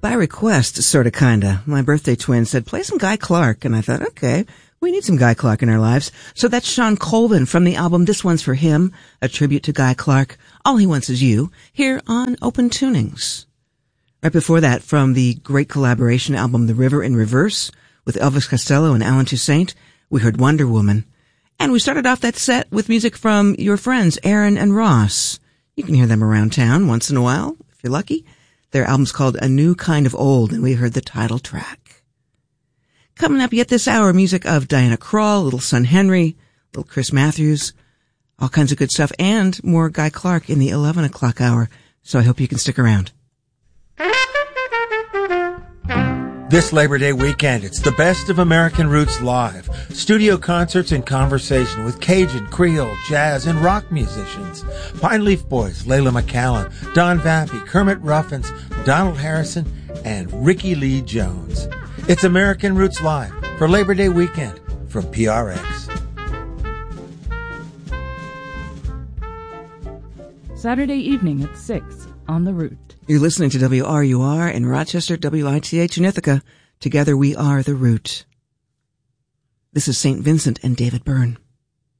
By request, sorta kinda. My birthday twin said, play some Guy Clark, and I thought, okay, we need some Guy Clark in our lives. So that's Sean Colvin from the album This One's for Him, a tribute to Guy Clark. All He Wants Is You, here on Open Tunings. Right before that, from the great collaboration album The River in Reverse, with Elvis Costello and Alan Toussaint, we heard Wonder Woman. And we started off that set with music from your friends, Aaron and Ross. You can hear them around town once in a while, if you're lucky. Their album's called A New Kind of Old, and we heard the title track. Coming up yet this hour, music of Diana Krall, Little Son Henry, Little Chris Matthews, all kinds of good stuff, and more Guy Clark in the 11 o'clock hour. So I hope you can stick around. This Labor Day weekend, it's the best of American Roots live. Studio concerts and conversation with Cajun, Creole, jazz, and rock musicians. Pine Leaf Boys, Layla McAllen, Don Vappy, Kermit Ruffins, Donald Harrison, and Ricky Lee Jones. It's American Roots Live for Labor Day weekend from PRX. Saturday evening at 6 on The Root. You're listening to WRUR in Rochester, WITH in Ithaca. Together we are The Root. This is St. Vincent and David Byrne.